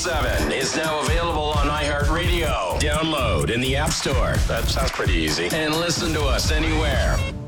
94.7 is now available on iHeartRadio. Download in the App Store. That sounds pretty easy. And listen to us anywhere.